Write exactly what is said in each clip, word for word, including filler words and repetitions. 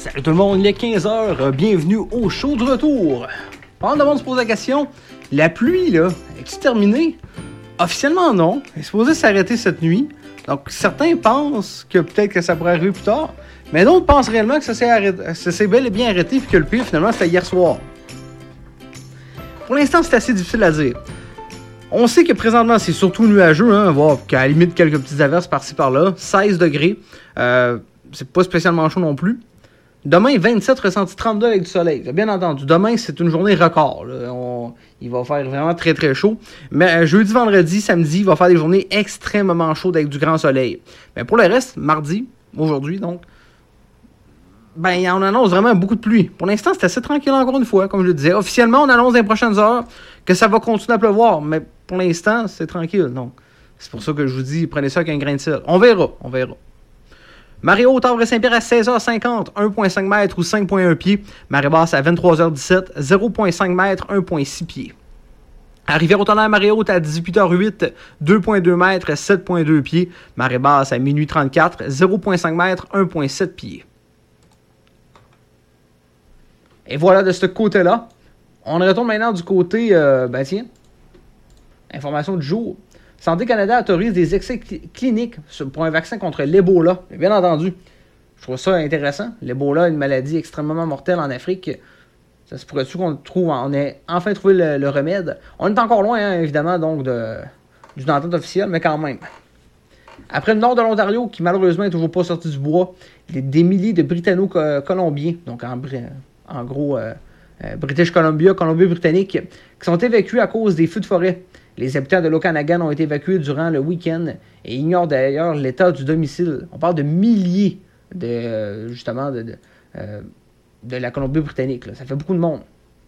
Salut tout le monde, il est quinze heures, bienvenue au show du retour. Pendant de monde se pose la question, la pluie là, est-tu terminée? Officiellement non, elle est supposée s'arrêter cette nuit. Donc certains pensent que peut-être que ça pourrait arriver plus tard, mais d'autres pensent réellement que ça s'est, arrêté, ça s'est bel et bien arrêté et que le pire finalement c'était hier soir. Pour l'instant c'est assez difficile à dire. On sait que présentement c'est surtout nuageux, hein, voire qu'à la limite quelques petites averses par-ci par-là, seize degrés, euh, c'est pas spécialement chaud non plus. Demain, vingt-sept, ressenti trente-deux avec du soleil. Bien entendu, demain, c'est une journée record. On, il va faire vraiment très très chaud. Mais jeudi, vendredi, samedi, il va faire des journées extrêmement chaudes avec du grand soleil. Mais pour le reste, mardi, aujourd'hui donc, ben on annonce vraiment beaucoup de pluie. Pour l'instant, c'est assez tranquille encore une fois, comme je le disais. Officiellement, on annonce dans les prochaines heures que ça va continuer à pleuvoir. Mais pour l'instant, c'est tranquille. Donc, c'est pour ça que je vous dis, prenez ça avec un grain de sel. On verra, on verra. Marée haute, Havre-Saint-Pierre à seize heures cinquante, un virgule cinq mètres ou cinq virgule un pieds. Marée basse à vingt-trois heures dix-sept, zéro virgule cinq mètres, un virgule six pieds. À Rivière-au-Tonnerre, marée haute à dix-huit heures huit, deux virgule deux mètres, sept virgule deux pieds. Marée basse à minuit trente-quatre, zéro virgule cinq mètres, un virgule sept pieds. Et voilà de ce côté-là. On retourne maintenant du côté, euh, ben tiens, information du jour. Santé Canada autorise des essais cl- cliniques pour un vaccin contre l'Ebola. Bien entendu, je trouve ça intéressant. L'Ebola est une maladie extrêmement mortelle en Afrique. Ça se pourrait-tu qu'on trouve, on ait enfin trouvé le, le remède. On est encore loin, hein, évidemment, donc de, d'une entente officielle, mais quand même. Après le nord de l'Ontario, qui malheureusement n'est toujours pas sorti du bois, des, des milliers de Britanno-Colombiens, donc en, en gros euh, euh, British Columbia, Colombie-Britannique, qui sont évacués à cause des feux de forêt. Les habitants de l'Okanagan ont été évacués durant le week-end et ignorent d'ailleurs l'état du domicile. On parle de milliers de, justement, de, de, euh, de la Colombie-Britannique. Là. Ça fait beaucoup de monde.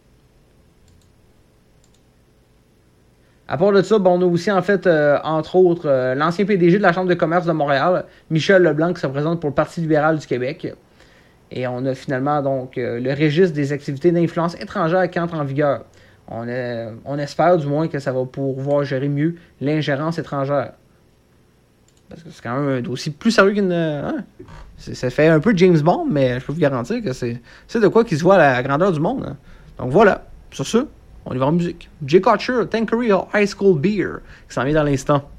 À part de ça, bon, on a aussi en fait, euh, entre autres, euh, l'ancien P D G de la Chambre de commerce de Montréal, Michel Leblanc, qui se représente pour le Parti libéral du Québec. Et on a finalement donc euh, le registre des activités d'influence étrangère qui entre en vigueur. On, est, on espère du moins que ça va pouvoir gérer mieux l'ingérence étrangère. Parce que c'est quand même un dossier plus sérieux qu'une... Hein? C'est, ça fait un peu James Bond, mais je peux vous garantir que c'est, c'est de quoi qui se voit à la grandeur du monde. Hein. Donc voilà, sur ce, on y va en musique. Jay Kutcher, Tanqueray High School Beer, qui s'en vient dans l'instant.